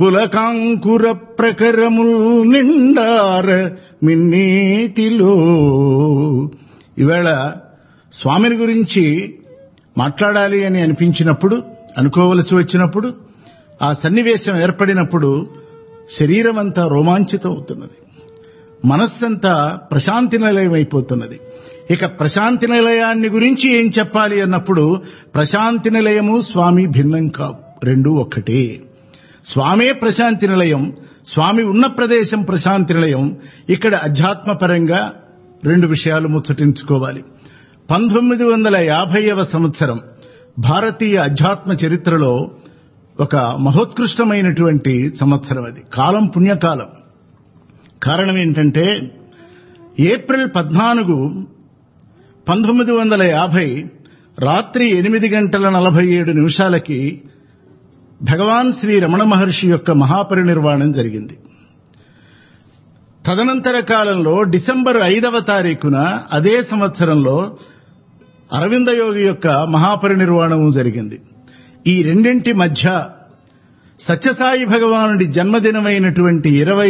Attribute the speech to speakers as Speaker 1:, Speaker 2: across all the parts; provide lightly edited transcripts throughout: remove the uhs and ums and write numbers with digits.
Speaker 1: పులకాంకుర ప్రకరముల్ నిండార మిన్నీటిలో. ఈవేళ స్వామిని గురించి మాట్లాడాలి అని అనిపించినప్పుడు, అనుకోవలసి వచ్చినప్పుడు, ఆ సన్నివేశం ఏర్పడినప్పుడు శరీరం అంతా రోమాంచితం అవుతున్నది, మనస్సంతా ప్రశాంతి నిలయమైపోతున్నది. ఇక ప్రశాంతి నిలయాన్ని గురించి ఏం చెప్పాలి అన్నప్పుడు ప్రశాంతి నిలయము స్వామి భిన్నం కావు, రెండూ ఒక్కటే. స్వామే ప్రశాంతి నిలయం, స్వామి ఉన్న ప్రదేశం ప్రశాంతి నిలయం. ఇక్కడ అధ్యాత్మపరంగా రెండు విషయాలు ముచ్చటించుకోవాలి. 1950వ సంవత్సరం భారతీయ అధ్యాత్మ చరిత్రలో ఒక మహోత్కృష్టమైనటువంటి సంవత్సరం. అది కాలం పుణ్యకాలం. కారణం ఏంటంటే ఏప్రిల్ 14, 1950 రాత్రి 8:47 భగవాన్ శ్రీ రమణ మహర్షి యొక్క మహాపరినిర్వాణం జరిగింది. తదనంతర కాలంలో డిసెంబర్ 5వ తారీఖున అదే సంవత్సరంలో అరవింద యోగి యొక్క మహాపరినిర్వాణము జరిగింది. ఈ రెండింటి మధ్య సత్యసాయి భగవానుడి జన్మదినమైనటువంటి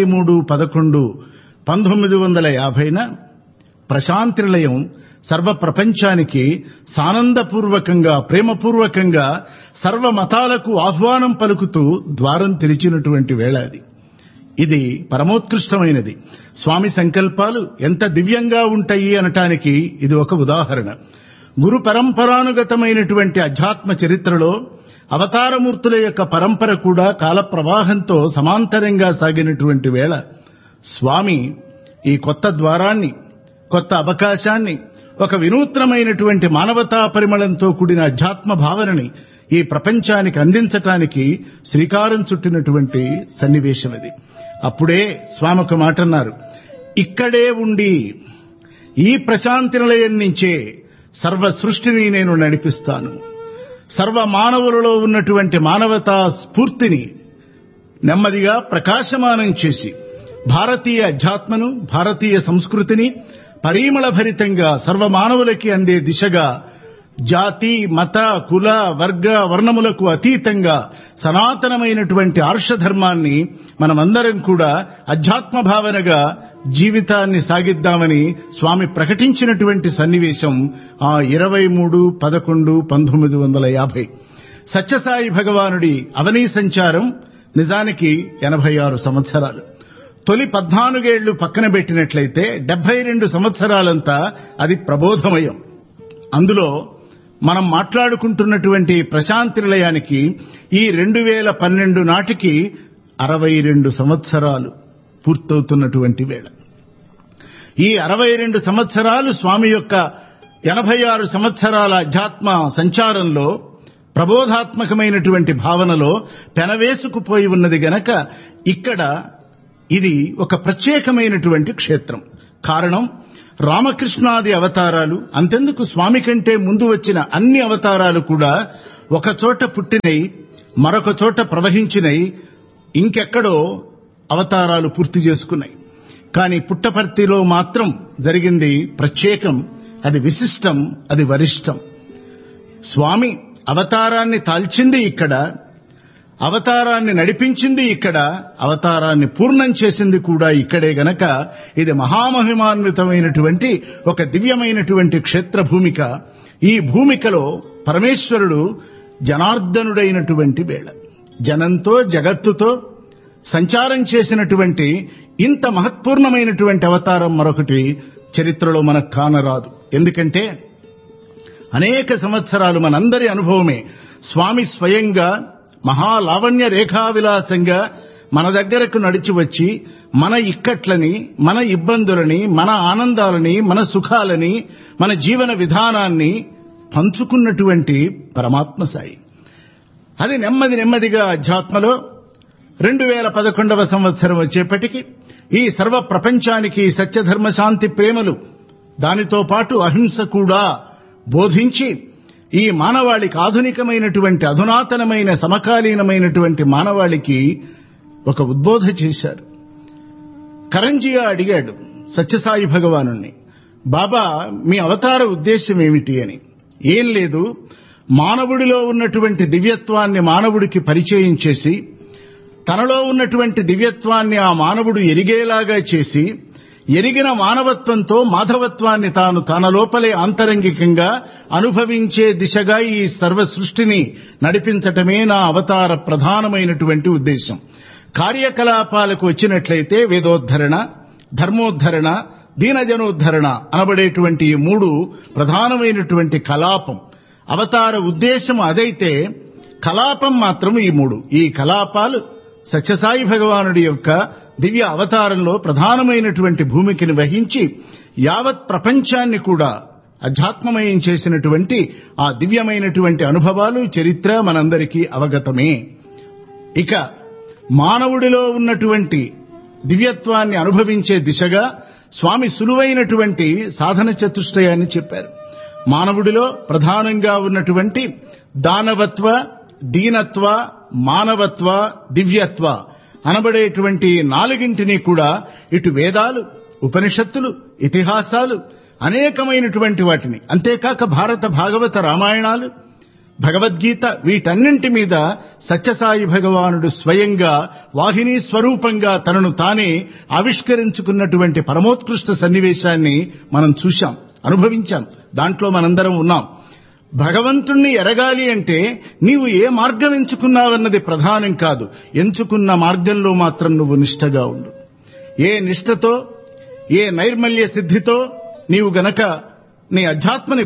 Speaker 1: 23/11/1950న ప్రశాంతి నిలయం సర్వ ప్రపంచానికి సానందపూర్వకంగా, ప్రేమపూర్వకంగా సర్వ మతాలకు ఆహ్వానం పలుకుతూ ద్వారం తెరిచినటువంటి వేళ అది. ఇది పరమోత్కృష్టమైనది. స్వామి సంకల్పాలు ఎంత దివ్యంగా ఉంటాయి అనటానికి ఇది ఒక ఉదాహరణ. గురు పరంపరానుగతమైనటువంటి అధ్యాత్మ చరిత్రలో అవతారమూర్తుల యొక్క పరంపర కూడా కాల ప్రవాహంతో సమాంతరంగా సాగినటువంటి వేళ స్వామి ఈ కొత్త ద్వారాన్ని, కొత్త అవకాశాన్ని, ఒక వినూత్నమైనటువంటి మానవతా పరిమళంతో కూడిన అధ్యాత్మ భావనని ఈ ప్రపంచానికి అందించటానికి శ్రీకారం చుట్టినటువంటి సన్నివేశం ఇది. అప్పుడే స్వామి ఒక మాట అన్నారు, ఇక్కడే ఉండి ఈ ప్రశాంతి నిలయం నుంచే సర్వ సృష్టిని నేను నడిపిస్తాను. సర్వ మానవులలో ఉన్నటువంటి మానవతా స్ఫూర్తిని నెమ్మదిగా ప్రకాశమానం చేసి భారతీయ అధ్యాత్మను, భారతీయ సంస్కృతిని పరిమళ భరితంగా సర్వ మానవులకి అందే దిశగా జాతి, మత, కుల, వర్గ, వర్ణములకు అతీతంగా సనాతనమైనటువంటి ఆర్షధర్మాన్ని మనమందరం కూడా అధ్యాత్మ భావనగా జీవితాన్ని సాగిద్దామని స్వామి ప్రకటించినటువంటి సన్నివేశం ఆ 23/11/1950. సత్యసాయి భగవానుడి అవనీ సంచారం నిజానికి 86 సంవత్సరాలు. తొలి 14 ఏళ్లు పక్కన పెట్టినట్లయితే 72 సంవత్సరాలంతా అది ప్రబోధమయం. అందులో మనం మాట్లాడుకుంటున్నటువంటి ప్రశాంతి నిలయానికి ఈ 2012 నాటికి 62 సంవత్సరాలు పూర్తవుతున్నటువంటి వేళ. ఈ 62 సంవత్సరాలు స్వామి యొక్క 86 సంవత్సరాల అధ్యాత్మ సంచారంలో, ప్రబోధాత్మకమైనటువంటి భావనలో పెనవేసుకుపోయి ఉన్నది గనక ఇక్కడ ఇది ఒక ప్రత్యేకమైనటువంటి క్షేత్రం. కారణం, రామకృష్ణాది అవతారాలు, అంతెందుకు స్వామి కంటే ముందు వచ్చిన అన్ని అవతారాలు కూడా ఒక చోట పుట్టినై, మరొక చోట ప్రవహించినై, ఇంకెక్కడో అవతారాలు పూర్తి చేసుకున్నాయి. కానీ పుట్టపర్తిలో మాత్రం జరిగింది ప్రత్యేకం, అది విశిష్టం, అది వరిష్టం. స్వామి అవతారాన్ని తాల్చింది ఇక్కడ, అవతారాన్ని నడిపించింది ఇక్కడ, అవతారాన్ని పూర్ణం చేసింది కూడా ఇక్కడే గనక ఇది మహామహిమాన్వితమైనటువంటి ఒక దివ్యమైనటువంటి క్షేత్ర భూమిక. ఈ భూమికలో పరమేశ్వరుడు జనార్దనుడైనటువంటి వేళ, జనంతో జగత్తుతో సంచారం చేసినటువంటి ఇంత మహత్పూర్ణమైనటువంటి అవతారం మరొకటి చరిత్రలో మనకు కానరాదు. ఎందుకంటే అనేక సంవత్సరాలు మనందరి అనుభవమే స్వామి స్వయంగా మహాలావణ్య రేఖా విలాసంగా మన దగ్గరకు నడిచి వచ్చి మన ఇక్కట్లని, మన ఇబ్బందులని, మన ఆనందాలని, మన సుఖాలని, మన జీవన విధానాన్ని పంచుకున్నటువంటి పరమాత్మ సాయి. అది నెమ్మదిగా అధ్యాత్మలో 2011వ సంవత్సరం వచ్చేప్పటికి ఈ సర్వ ప్రపంచానికి సత్యధర్మ శాంతి ప్రేమలు, దానితో పాటు అహింస కూడా బోధించి ఈ మానవాళికి ఆధునికమైనటువంటి, అధునాతనమైన, సమకాలీనమైనటువంటి మానవాళికి ఒక ఉద్బోధ చేశారు. కరంజియా అడిగాడు సత్యసాయి భగవానుణ్ణి, బాబా మీ అవతార ఉద్దేశం ఏమిటి అని. ఏం లేదు, మానవుడిలో ఉన్నటువంటి దివ్యత్వాన్ని మానవుడికి పరిచయం చేసి తనలో ఉన్నటువంటి దివ్యత్వాన్ని ఆ మానవుడు ఎరిగేలాగా చేసి, ఎరిగిన మానవత్వంతో మాధవత్వాన్ని తాను తన లోపలే ఆంతరంగికంగా అనుభవించే దిశగా ఈ సర్వ సృష్టిని నడిపించటమే నా అవతార ప్రధానమైనటువంటి ఉద్దేశం. కార్యకలాపాలకు వచ్చినట్లయితే వేదోద్ధరణ, ధర్మోద్ధరణ, దీనజనోద్ధరణ అనబడేటువంటి ఈ 3 ప్రధానమైనటువంటి కలాపం. అవతార ఉద్దేశం అదైతే కలాపం మాత్రం ఈ 3. ఈ కలాపాలు సత్యసాయి భగవానుడి యొక్క దివ్య అవతారంలో ప్రధానమైనటువంటి భూమికను వహించి యావత్ ప్రపంచాన్ని కూడా అధ్యాత్మమయం చేసినటువంటి ఆ దివ్యమైనటువంటి అనుభవాలు, చరిత్ర మనందరికీ అవగతమే. ఇక మానవుడిలో ఉన్నటువంటి దివ్యత్వాన్ని అనుభవించే దిశగా స్వామి సులువైనటువంటి సాధన చతుష్టయాన్ని చెప్పారు. మానవుడిలో ప్రధానంగా ఉన్నటువంటి దానవత్వ, దీనత్వ, మానవత్వ, దివ్యత్వ అనబడేటువంటి 4ంటిని కూడా ఇటు వేదాలు, ఉపనిషత్తులు, ఇతిహాసాలు అనేకమైనటువంటి వాటిని, అంతేకాక భారత, భాగవత, రామాయణాలు, భగవద్గీత వీటన్నింటి మీద సత్యసాయి భగవానుడు స్వయంగా వాహినీ స్వరూపంగా తనను తానే ఆవిష్కరించుకున్నటువంటి పరమోత్కృష్ట సన్నివేశాన్ని మనం చూశాం, అనుభవించాం. దాంట్లో మనందరం ఉన్నాం. భగవంతుణ్ణి ఎరగాలి అంటే నీవు ఏ మార్గం ఎంచుకున్నావన్నది ప్రధానం కాదు. ఎంచుకున్న మార్గంలో మాత్రం నువ్వు నిష్ఠగా ఉండు. ఏ నిష్ఠతో, ఏ నైర్మల్య సిద్ధితో నీవు గనక నీ అధ్యాత్మని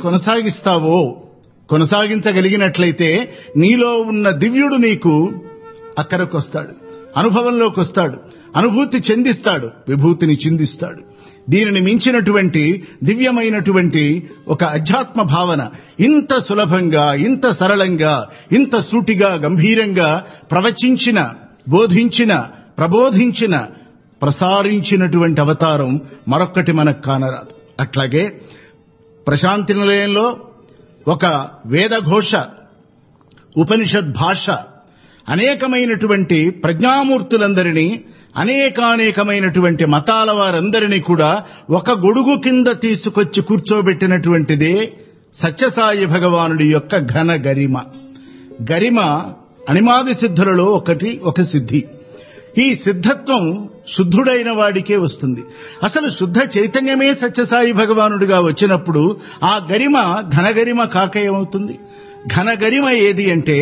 Speaker 1: కొనసాగించగలిగినట్లయితే నీలో ఉన్న దివ్యుడు నీకు అక్కరకొస్తాడు, అనుభవంలోకి వస్తాడు, అనుభూతి చెందిస్తాడు, విభూతిని చిందిస్తాడు. దీనిని మించినటువంటి దివ్యమైనటువంటి ఒక అధ్యాత్మ భావన ఇంత సులభంగా, ఇంత సరళంగా, ఇంత సూటిగా, గంభీరంగా ప్రవచించిన, బోధించిన, ప్రబోధించిన, ప్రసారించినటువంటి అవతారం మరొక్కటి మనకు కానరాదు. అట్లాగే ప్రశాంతి నిలయంలో ఒక వేదఘోష, ఉపనిషద్ భాష, అనేకమైనటువంటి ప్రజ్ఞామూర్తులందరినీ, అనేకానేకమైనటువంటి మతాల వారందరినీ కూడా ఒక గొడుగు కింద తీసుకొచ్చి కూర్చోబెట్టినటువంటిదే సత్యసాయి భగవానుడి యొక్క ఘన గరిమ. గరిమ అనిమాది సిద్ధులలో ఒక సిద్ధి. ఈ సిద్ధత్వం శుద్ధుడైన వాడికే వస్తుంది. అసలు శుద్ధ చైతన్యమే సత్యసాయి భగవానుడిగా వచ్చినప్పుడు ఆ గరిమ ఘనగరిమ కాక ఏమవుతుంది? ఘనగరిమ ఏది అంటే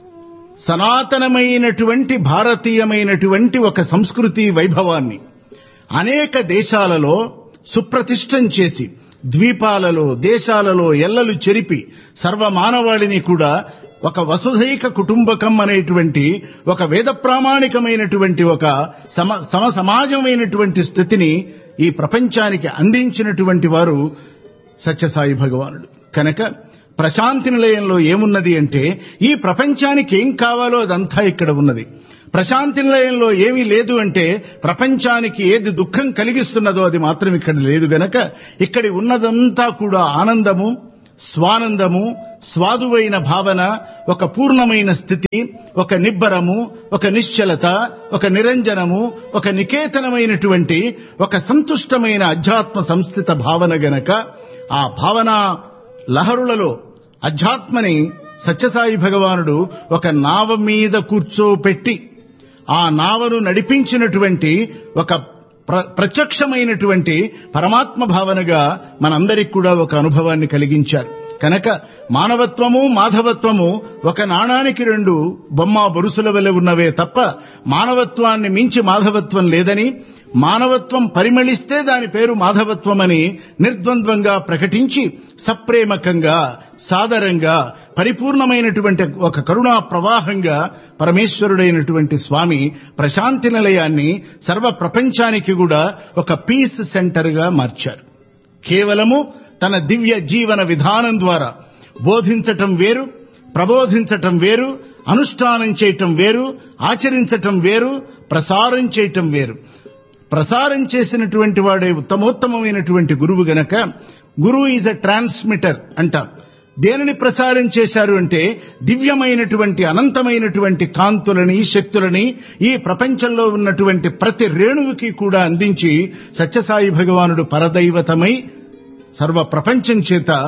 Speaker 1: సనాతనమైనటువంటి భారతీయమైనటువంటి ఒక సంస్కృతి వైభవాన్ని అనేక దేశాలలో సుప్రతిష్టం చేసి, ద్వీపాలలో, దేశాలలో ఎల్లలు చెరిపి సర్వమానవాళిని కూడా ఒక వసుధైక కుటుంబకం అనేటువంటి ఒక వేద ప్రామాణికమైనటువంటి ఒక సమాజమైనటువంటి స్థితిని ఈ ప్రపంచానికి అందించినటువంటి వారు సత్యసాయి భగవానుడు. కనుక ప్రశాంతి నిలయంలో ఏమున్నది అంటే ఈ ప్రపంచానికి ఏం కావాలో అదంతా ఇక్కడ ఉన్నది. ప్రశాంతి నిలయంలో ఏమీ లేదు అంటే ప్రపంచానికి ఏది దుఃఖం కలిగిస్తున్నదో అది మాత్రం ఇక్కడ లేదు. గనక ఇక్కడి ఉన్నదంతా కూడా ఆనందము, స్వానందము, స్వాదువైన భావన, ఒక పూర్ణమైన స్థితి, ఒక నిబ్బరము, ఒక నిశ్చలత, ఒక నిరంజనము, ఒక నికేతనమైనటువంటి ఒక సంతుష్టమైన అధ్యాత్మ సంస్థిత భావన. గనక ఆ భావన లహరులలో అధ్యాత్మని సత్యసాయి భగవానుడు ఒక నావ మీద కూర్చోపెట్టి ఆ నావను నడిపించినటువంటి ఒక ప్రత్యక్షమైనటువంటి పరమాత్మ భావనగా మనందరికి కూడా ఒక అనుభవాన్ని కలిగించారు. కనుక మానవత్వము, మాధవత్వము ఒక నాణానికి 2 బొమ్మ బొరుసుల వలె ఉన్నవే తప్ప మానవత్వాన్ని మించి మాధవత్వం లేదని, మానవత్వం పరిమళిస్తే దాని పేరు మాధవత్వమని నిర్ద్వంద్వంగా ప్రకటించి సప్రేమకంగా, సాదరంగా, పరిపూర్ణమైనటువంటి ఒక కరుణా ప్రవాహంగా పరమేశ్వరుడైనటువంటి స్వామి ప్రశాంతి నిలయాన్ని సర్వ ప్రపంచానికి కూడా ఒక పీస్ సెంటర్ గా మార్చారు. కేవలము తన దివ్య జీవన విధానం ద్వారా బోధించటం వేరు, ప్రబోధించటం వేరు, అనుష్ఠానం చేయటం వేరు, ఆచరించటం వేరు, ప్రసారం చేయటం వేరు. ప్రసారం చేసినటువంటి వాడే ఉత్తమోత్తమైనటువంటి గురువు. గనక గురువు ఈజ్ ఎ ట్రాన్స్మిటర్ అంటాం. దేనిని ప్రసారం చేశారు అంటే దివ్యమైనటువంటి అనంతమైనటువంటి కాంతులని, శక్తులని ఈ ప్రపంచంలో ఉన్నటువంటి ప్రతి రేణువుకి కూడా అందించి సత్యసాయి భగవానుడు పరదైవతమై సర్వ ప్రపంచం చేత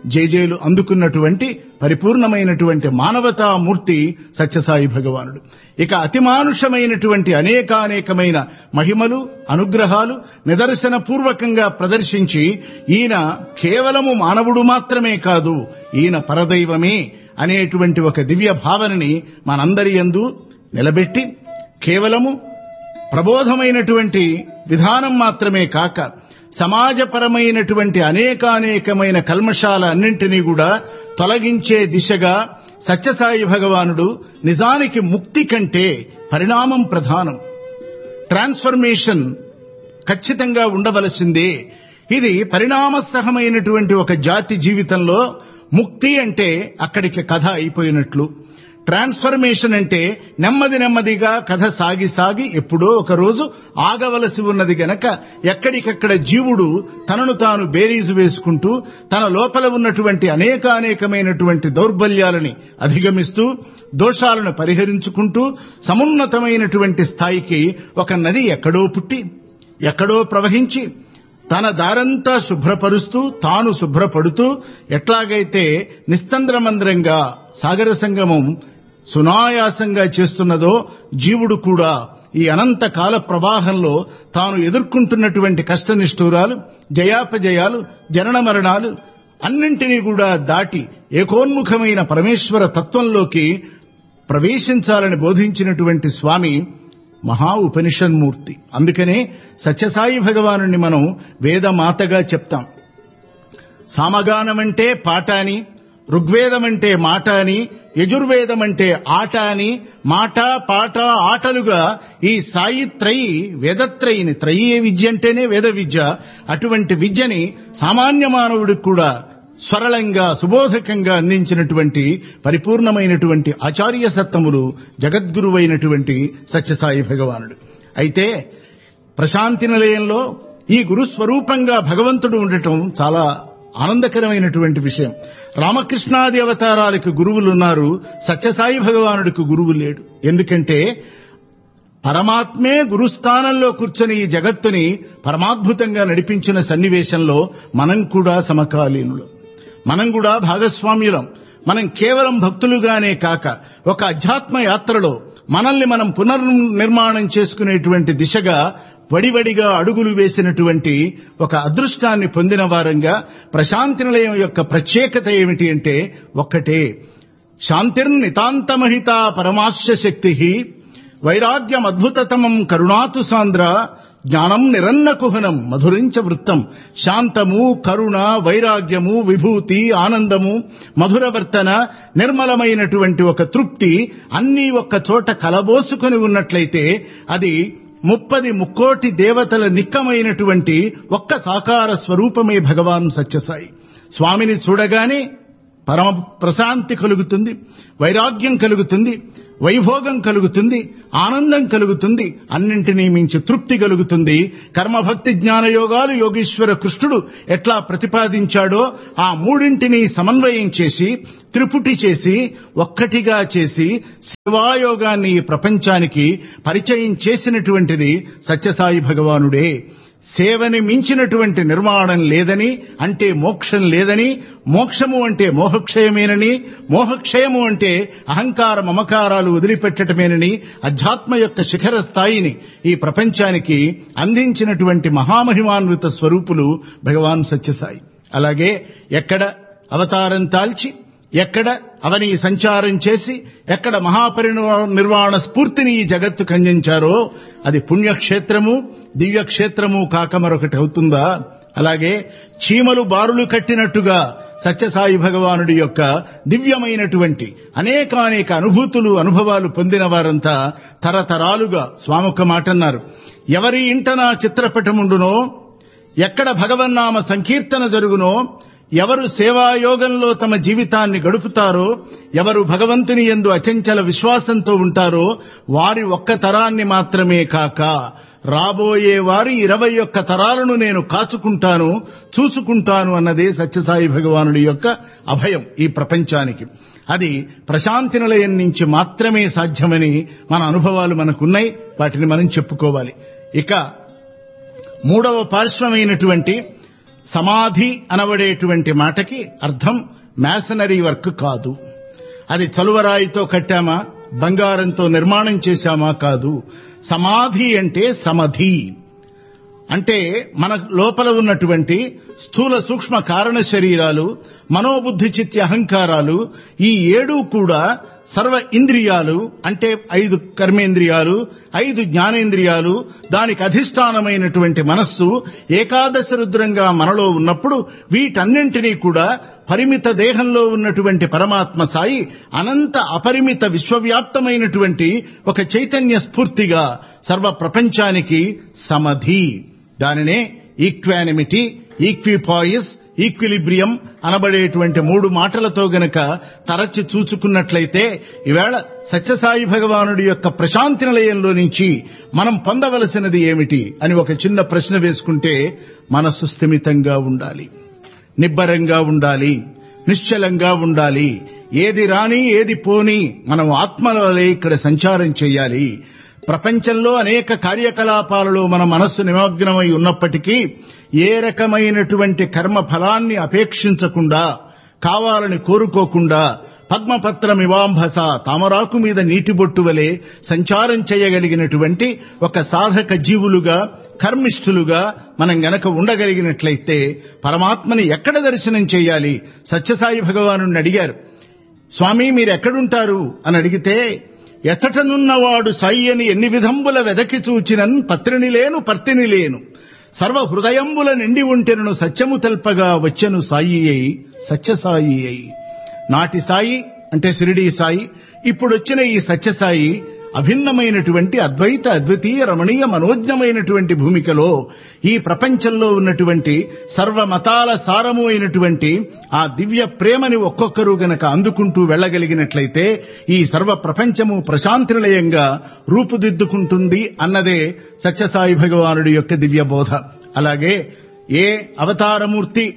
Speaker 1: జేజేలు అందుకున్నటువంటి పరిపూర్ణమైనటువంటి మానవతామూర్తి సత్యసాయి భగవానుడు. ఇక అతిమానుషమైనటువంటి అనేకానేకమైన మహిమలు, అనుగ్రహాలు నిదర్శన పూర్వకంగా ప్రదర్శించి ఈయన కేవలము మానవుడు మాత్రమే కాదు, ఈయన పరదైవమే అనేటువంటి ఒక దివ్య భావనని మనందరి యందు నిలబెట్టి కేవలము ప్రబోధమైనటువంటి విధానం మాత్రమే కాక సమాజపరమైనటువంటి అనేకానేకమైన కల్మషాల అన్నింటినీ కూడా తొలగించే దిశగా సత్యసాయి భగవానుడు నిజానికి ముక్తి కంటే పరిణామం ప్రధానం, ట్రాన్స్ఫర్మేషన్ ఖచ్చితంగా ఉండవలసిందే. ఇది పరిణామసహమైనటువంటి ఒక జాతి జీవితంలో ముక్తి అంటే అక్కడికి కథ అయిపోయినట్లు, ట్రాన్స్ఫర్మేషన్ అంటే నెమ్మది నెమ్మదిగా కథ సాగి సాగి ఎప్పుడో ఒక రోజు ఆగవలసి ఉన్నది గనక ఎక్కడికక్కడ జీవుడు తనను తాను బేరీజు వేసుకుంటూ తన లోపల ఉన్నటువంటి అనేకానేకమైనటువంటి దౌర్బల్యాలని అధిగమిస్తూ దోషాలను పరిహరించుకుంటూ సమున్నతమైనటువంటి స్థాయికి ఒక నది ఎక్కడో పుట్టి ఎక్కడో ప్రవహించి తన దారంతా శుభ్రపరుస్తూ తాను శుభ్రపడుతూ ఎట్లాగైతే నిస్తంద్రమంద్రంగా సాగర సంగమం సునాయాసంగా చేస్తున్నదో జీవుడు కూడా ఈ అనంత కాల ప్రవాహంలో తాను ఎదుర్కొంటున్నటువంటి కష్టనిష్ఠూరాలు, జయాపజయాలు, జనన మరణాలు అన్నింటినీ కూడా దాటి ఏకోన్ముఖమైన పరమేశ్వర తత్వంలోకి ప్రవేశించాలని బోధించినటువంటి స్వామి మహా ఉపనిషన్మూర్తి. అందుకనే సత్యసాయి భగవానుని మనం వేదమాతగా చెప్తాం. సామగానమంటే పాట అని, ఋగ్వేదమంటే మాట అని, యజుర్వేదమంటే ఆట అని, మాట పాట ఆటలుగా ఈ సాయి త్రయి వేదత్రయిని, త్రయీ విద్య అంటేనే వేద విద్య. అటువంటి విద్యని సామాన్య మానవుడికి కూడా స్వరళంగా సుబోధకంగా అందించినటువంటి పరిపూర్ణమైనటువంటి ఆచార్య సత్తములు జగద్గురువైనటువంటి సత్యసాయి భగవానుడు. అయితే ప్రశాంతి నిలయంలో ఈ గురుస్వరూపంగా భగవంతుడు ఉండటం చాలా ఆనందకరమైనటువంటి విషయం. రామకృష్ణాది అవతారాలకు గురువులున్నారు, సత్యసాయి భగవానుడికి గురువు లేడు. ఎందుకంటే పరమాత్మే గురుస్థానంలో కూర్చొని ఈ జగత్తుని పరమాద్భుతంగా నడిపించిన సన్నివేశంలో మనం కూడా సమకాలీనులు, మనం కూడా భాగస్వామ్యులం. మనం కేవలం భక్తులుగానే కాక ఒక అధ్యాత్మ యాత్రలో మనల్ని మనం పునర్నిర్మాణం చేసుకునేటువంటి దిశగా వడివడిగా అడుగులు వేసినటువంటి ఒక అదృష్టాన్ని పొందిన వారంగా ప్రశాంతి నిలయం యొక్క ప్రత్యేకత ఏమిటి అంటే ఒక్కటే, శాంతిర్నితాంతమహితా పరమాశ్య శక్తి, వైరాగ్యమద్భుతతమం కరుణాతు సాంద్ర, జ్ఞానం నిరన్నకుహనం మధురించ వృత్తం. శాంతము, కరుణ, వైరాగ్యము, విభూతి, ఆనందము, మధురవర్తన, నిర్మలమైనటువంటి ఒక తృప్తి అన్నీ ఒక్క చోట కలబోసుకొని ఉన్నట్లయితే అది 30 దేవతల నిక్కమైనటువంటి ఒక్క సాకార స్వరూపమే భగవాన్ సత్యసాయి. స్వామిని చూడగానే పరమ ప్రశాంతి కలుగుతుంది, వైరాగ్యం కలుగుతుంది, వైభోగం కలుగుతుంది, ఆనందం కలుగుతుంది, అన్నింటినీ మించి తృప్తి కలుగుతుంది. కర్మభక్తి జ్ఞానయోగాలు యోగీశ్వర కృష్ణుడు ఎట్లా ప్రతిపాదించాడో ఆ మూడింటినీ సమన్వయం చేసి త్రిపుటి చేసి ఒక్కటిగా చేసి శివాయోగాన్ని ఈ ప్రపంచానికి పరిచయం చేసినటువంటిది సత్యసాయి భగవానుడే. సేవని మించినటువంటి నిర్మాణం లేదని, అంటే మోక్షం లేదని, మోక్షము అంటే మోహక్షయమేనని, మోహక్షయము అంటే అహంకార మమకారాలు వదిలిపెట్టటమేనని అధ్యాత్మ యొక్క శిఖర స్థాయిని ఈ ప్రపంచానికి అందించినటువంటి మహామహిమాన్విత స్వరూపులు భగవాన్ సత్యసాయి. అలాగే ఎక్కడ అవతారం తాల్చి, ఎక్కడ అవని సంచారం చేసి, ఎక్కడ మహాపరినిర్వాణ స్ఫూర్తిని ఈ జగత్తుకు అందించారో అది పుణ్యక్షేత్రము, దివ్యక్షేత్రము కాక మరొకటి అవుతుందా? అలాగే చీమలు బారులు కట్టినట్టుగా సత్యసాయి భగవానుడి యొక్క దివ్యమైనటువంటి అనేకానేక అనుభూతులు అనుభవాలు పొందిన వారంతా తరతరాలుగా స్వామి ఒక మాట అన్నారు, ఎవరి ఇంట నా చిత్రపటముండునో, ఎక్కడ భగవన్నామ సంకీర్తన జరుగునో, ఎవరు సేవాయోగంలో తమ జీవితాన్ని గడుపుతారో, ఎవరు భగవంతుని యందు అచంచల విశ్వాసంతో ఉంటారో వారి ఒక్క తరాన్ని మాత్రమే కాక రాబోయే వారి 21 తరాలను నేను కాచుకుంటాను, చూసుకుంటాను అన్నదే సత్యసాయి భగవానుడి యొక్క అభయం ఈ ప్రపంచానికి. అది ప్రశాంతి నిలయం నుంచి మాత్రమే సాధ్యమని మన అనుభవాలు మనకున్నాయి, వాటిని మనం చెప్పుకోవాలి. ఇక 3వ పార్శ్వమైనటువంటి సమాధి అనబడేటువంటి మాటకి అర్థం మ్యాసనరీ వర్క్ కాదు. అది చలువరాయితో కట్టామా, బంగారంతో నిర్మాణం చేశామా కాదు. సమాధి అంటే సమధి అంటే మన లోపల ఉన్నటువంటి స్థూల సూక్ష్మ కారణ శరీరాలు, మనోబుద్ధి చిత్త అహంకారాలు, ఈ 7 కూడా సర్వ ఇంద్రియాలు అంటే 5 కర్మేంద్రియాలు, 5 జ్ఞానేంద్రియాలు, దానికి అధిష్టానమైనటువంటి మనస్సు ఏకాదశ రుద్రంగా మనలో ఉన్నప్పుడు వీటన్నింటినీ కూడా పరిమిత దేహంలో ఉన్నటువంటి పరమాత్మ సాయి అనంత అపరిమిత విశ్వవ్యాప్తమైనటువంటి ఒక చైతన్య స్ఫూర్తిగా సర్వ ప్రపంచానికి సమధి, దానినే ఈక్వానిమిటీ, ఈక్విపాయిస్, ఈక్విలిబ్రియం అనబడేటువంటి 3 మాటలతో గనక తరచి చూచుకున్నట్లయితే ఈవేళ సత్యసాయి భగవానుడి యొక్క ప్రశాంతి నిలయంలో నుంచి మనం పొందవలసినది ఏమిటి అని ఒక చిన్న ప్రశ్న వేసుకుంటే, మనస్సు స్థిమితంగా ఉండాలి, నిబ్బరంగా ఉండాలి, నిశ్చలంగా ఉండాలి. ఏది రాని ఏది పోని మనం ఆత్మల వలె ఇక్కడ సంచారం చేయాలి. ప్రపంచంలో అనేక కార్యకలాపాలలో మన మనస్సు నిమగ్నమై ఉన్నప్పటికీ ఏ రకమైనటువంటి కర్మ ఫలాన్ని అపేక్షించకుండా, కావాలని కోరుకోకుండా పద్మపత్రమివాంభస తామరాకు మీద నీటిబొట్టు వలె సంచారం చేయగలిగినటువంటి ఒక సాధక జీవులుగా, కర్మిష్ఠులుగా మనం గనక ఉండగలిగినట్లయితే పరమాత్మని ఎక్కడ దర్శనం చేయాలి? సత్యసాయి భగవానుడిని అడిగారు, స్వామి మీరెక్కడుంటారు అని అడిగితే, ఎచటనున్నవాడు సాయి అని ఎన్ని విధంబుల వెదకి చూచినన్ పత్రిని లేను పర్తిని లేను, సర్వ హృదయంబుల నిండి ఉంటెనను సత్యము తెల్పగా వచ్చెను సాయి అయి సత్యసాయి అయి. నాటి సాయి అంటే షిరిడీ సాయి, ఇప్పుడొచ్చిన ఈ సత్యసాయి అభిన్నమైనటువంటి అద్వైత అద్వితీయ రమణీయ మనోజ్ఞమైనటువంటి భూమికలో ఈ ప్రపంచంలో ఉన్నటువంటి సర్వ మతాల సారము అయినటువంటి ఆ దివ్య ప్రేమని ఒక్కొక్కరు గనక అందుకుంటూ వెళ్లగలిగినట్లయితే ఈ సర్వ ప్రపంచము ప్రశాంతి నిలయంగా రూపుదిద్దుకుంటుంది అన్నదే సత్యసాయి భగవానుడి యొక్క దివ్య బోధ. అలాగే ఏ అవతారమూర్తి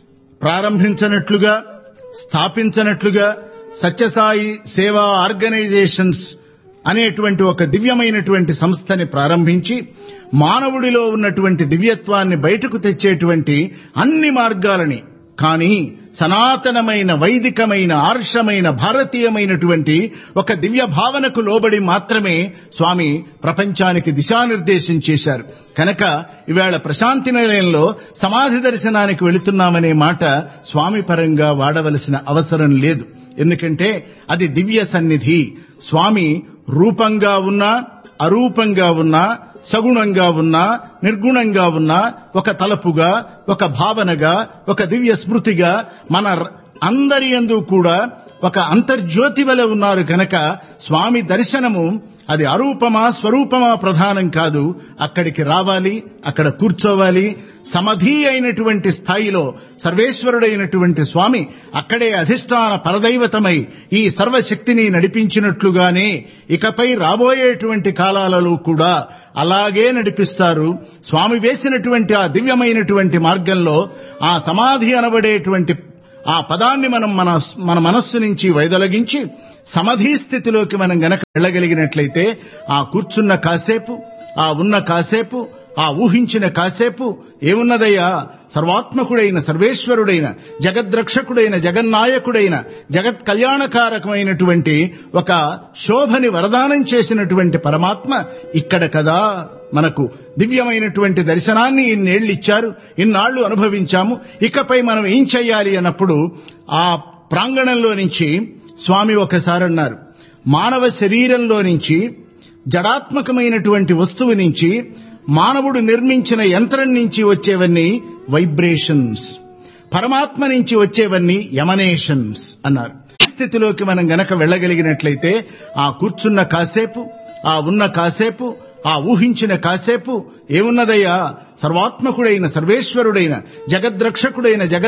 Speaker 1: ప్రారంభించనట్లుగా, స్థాపించనట్లుగా సత్యసాయి సేవా ఆర్గనైజేషన్స్ అనేటువంటి ఒక దివ్యమైనటువంటి సంస్థని ప్రారంభించి మానవుడిలో ఉన్నటువంటి దివ్యత్వాన్ని బయటకు తెచ్చేటువంటి అన్ని మార్గాలని, కానీ సనాతనమైన వైదికమైన ఆర్షమైన భారతీయమైనటువంటి ఒక దివ్య భావనకు లోబడి మాత్రమే స్వామి ప్రపంచానికి దిశానిర్దేశం చేశారు. కనుక ఈవేళ ప్రశాంతి నిలయంలో సమాధి దర్శనానికి వెళుతున్నామనే మాట స్వామి పరంగా వాడవలసిన అవసరం లేదు. ఎందుకంటే అది దివ్య సన్నిధి. స్వామి రూపంగా ఉన్నా, అరూపంగా ఉన్నా, సగుణంగా ఉన్నా, నిర్గుణంగా ఉన్నా, ఒక తలపుగా, ఒక భావనగా, ఒక దివ్య స్మృతిగా మన అందరి యందు కూడా ఒక అంతర్జ్యోతి వలె ఉన్నారు. కనుక స్వామి దర్శనము అది అరూపమా స్వరూపమా ప్రధానం కాదు. అక్కడికి రావాలి, అక్కడ కూర్చోవాలి. సమధి అయినటువంటి స్థాయిలో సర్వేశ్వరుడైనటువంటి స్వామి అక్కడే అధిష్టాన పరదైవతమై ఈ సర్వశక్తిని నడిపించినట్లుగానే ఇకపై రాబోయేటువంటి కాలాలలో కూడా అలాగే నడిపిస్తారు. స్వామి వేసినటువంటి ఆ దివ్యమైనటువంటి మార్గంలో ఆ సమాధి అనబడేటువంటి ఆ పదాన్ని మనం మన మనస్సు నుంచి వైదొలగించి సమాధి స్థితిలోకి మనం గనక వెళ్ళగలిగినట్లయితే ఆ కూర్చున్న కాసేపు, ఆ ఉన్న కాసేపు, ఆ ఊహించిన కాసేపు ఏమున్నదయ్యా, సర్వాత్మకుడైన సర్వేశ్వరుడైన జగద్రక్షకుడైన జగన్నాయకుడైన జగత్ కళ్యాణకారకమైనటువంటి ఒక శోభని వరదానం చేసినటువంటి పరమాత్మ ఇక్కడ కదా మనకు దివ్యమైనటువంటి దర్శనాన్ని ఇన్నేళ్లిచ్చారు, ఇన్నాళ్లు అనుభవించాము. ఇకపై మనం ఏం చెయ్యాలి అన్నప్పుడు ఆ ప్రాంగణంలో నుంచి స్వామి ఒకసారి అన్నారు, మానవ శరీరంలో నుంచి జడాత్మకమైనటువంటి వస్తువు నుంచి మానవుడు నిర్మించిన యంత్రం నుంచి వచ్చేవన్నీ వైబ్రేషన్స్, పరమాత్మ నుంచి వచ్చేవన్నీ ఎమనేషన్స్ అన్నారు. ఈ స్థితిలోకి మనం గనక వెళ్ళగలిగినట్లయితే ఆ కూర్చున్న కాసేపు, ఆ ఉన్న కాసేపు, ఆ ఊహించిన కాసేపు ఏమున్నదయ్యా, సర్వాత్మకుడైన సర్వేశ్వరుడైన జగద్రక్షకుడైన